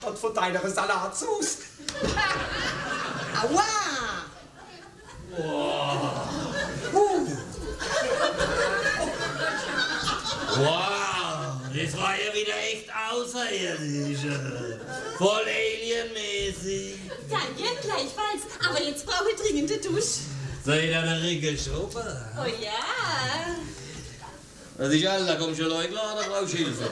und von deiner Salatsauce. Aua! Wow, das war ja wieder echt außerirdisch. Voll alienmäßig. Danke, gleichfalls. Aber jetzt brauche ich dringend eine Dusche. Soll ich da eine Regel schrubben? Oh ja. Das ist alles, da kommen schon Leute klar, da brauchst du Hilfe.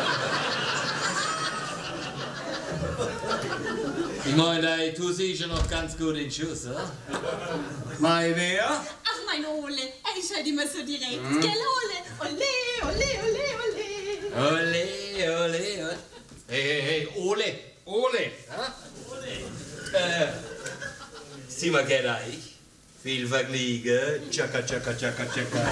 Ich meine, du siehst ja noch ganz gut in Schuss, oder? Mein wer? Ach, mein Ole, er ist halt immer so direkt. Gell, Ole? Ole, ole, ole, ole. Ole, ole, ole. Hey, Ole, Ole. Ja? Ole. Sieh mal, kenner ich. Viel Vergnügen. Tschakka, tschakka, tschakka, tschakka.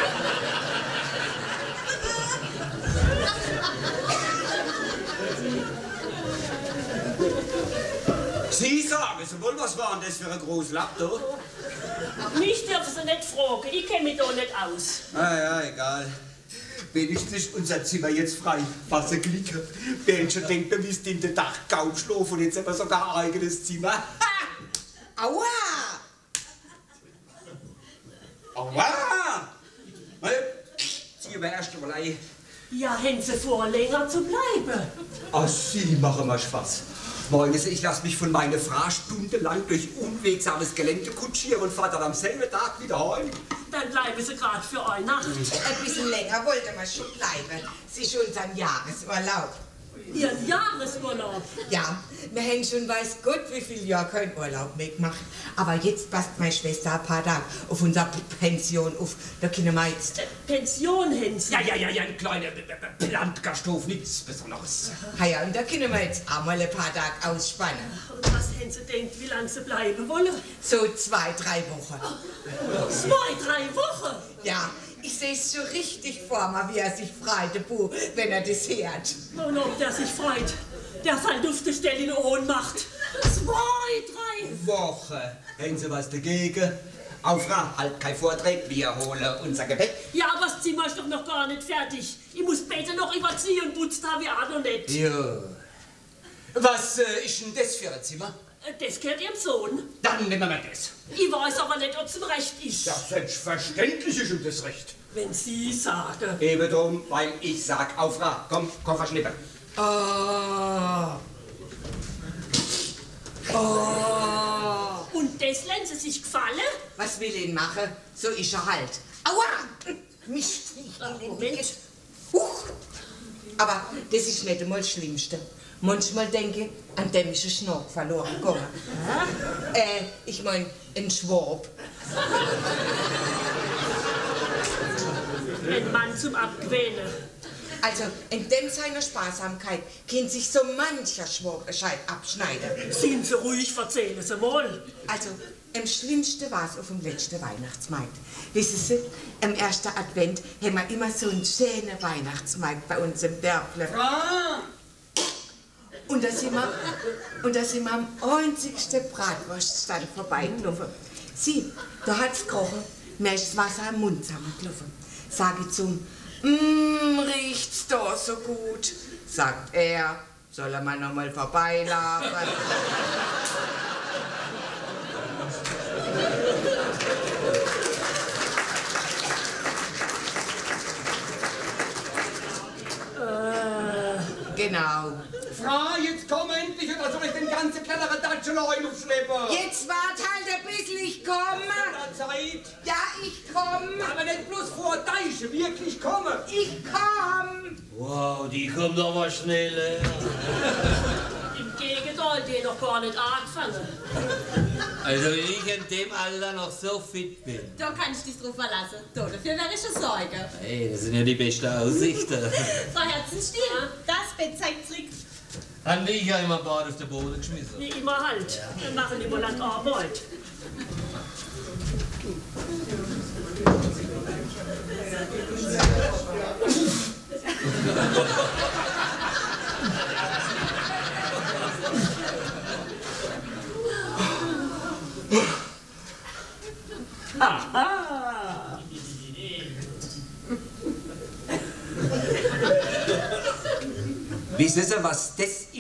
Sie sagen Sie wohl, was war denn das für ein großes Laptop? Mich dürfen Sie nicht fragen, ich kenne mich da nicht aus. Ah ja, egal. Wenigstens ist unser Zimmer jetzt frei. Was ein Glück. Bähnchen denkt, wir müssten in den Dachgaum schlafen und jetzt haben wir sogar ein eigenes Zimmer. Ha! Aua! Aua! Zieh mir erst einmal ein. Ja, haben Sie vor, länger zu bleiben? Ach, Sie machen mir Spaß. Wollen Sie, ich lasse mich von meiner Frau stundenlang durch unwegsames Gelände kutschieren und fahre dann am selben Tag wieder heim. Dann bleiben Sie gerade für eine Nacht. Ein bisschen länger wollte man schon bleiben. Es ist unser Jahresurlaub. Ihren Jahresurlaub. Ja, wir haben schon weiß Gott wie viel Jahre keinen Urlaub mehr gemacht. Aber jetzt passt meine Schwester ein paar Tage auf unsere Pension auf. Da können wir jetzt... Pension haben Sie. Ja, ein kleiner Plantgasthof, nichts Besonderes. Ja, und da können wir jetzt auch mal ein paar Tage ausspannen. Und was haben Sie gedacht, wie lange Sie bleiben wollen? So 2-3 Wochen. 2-3 Wochen? Ja, ich sehe es so richtig vor mir, wie er sich freut, der Bu, wenn er das hört. Und ob der sich freut, der fällt auf die Stelle in Ohnmacht. 2-3 Woche. Haben Sie was dagegen? Aufra, halt kein Vortrag, wir holen unser Gepäck. Ja, aber das Zimmer ist doch noch gar nicht fertig. Ich muss später noch überziehen und putzt habe ich auch noch nicht. Ja. Was ist denn das für ein Zimmer? Das gehört Ihrem Sohn. Dann nehmen wir das. Ich weiß aber nicht, ob es ihm recht ist. Ja, selbstverständlich ist ihm das recht. Wenn Sie sagen. Eben drum, weil ich sag, Aufra, komm, Koffer schnippen. Oh. Oh. Und das lassen Sie sich gefallen? Was will ihn machen? So ist er halt. Aua! Mich Moment. Huch. Aber das ist nicht einmal das Schlimmste. Manchmal denke ich, an dem ist ein Schnack verloren gegangen. Ich mein, ein Schwab. Ein Mann zum Abgewöhnen. Also, in dem seiner Sparsamkeit kann sich so mancher Schwab abschneiden. Sind Sie ruhig, erzählen Sie mal. Also, am schlimmsten war es auf dem letzten Weihnachtsmarkt. Wissen Sie, am ersten Advent haben wir immer so einen schönen Weihnachtsmarkt bei uns im Dörfle. Und da sind wir am einzigsten Bratwurststand vorbeigelaufen. Sieh, da hat's gerochen, mir ist das Wasser am Mund zusammengelaufen. Sag ich zum, riecht's da so gut? Sagt er, soll er mal noch mal vorbeilaufen? Genau. Frau, jetzt komm endlich, oder soll ich den ganzen kleineren Datschen noch aufschleppen? Jetzt wart halt ein bisschen, ich komme. Zeit. Ja, ich komme. Aber nicht bloß vor Deiche, wirklich komme. Ich komm. Wow, die kommt aber schneller. Im Gegenteil, die noch gar nicht angefangen. Also wenn ich in dem Alter noch so fit bin. Da kann ich dich drauf verlassen. Da, dafür wäre ich schon Sorge. Hey, das sind ja die besten Aussichten. Frau Herzenstiel, das Bett zeigt zurück. Haben ich ja immer Bad auf den Boden geschmissen. Wie immer halt. Wir machen immer lang Arbeit. Aha! Wissen Sie, was das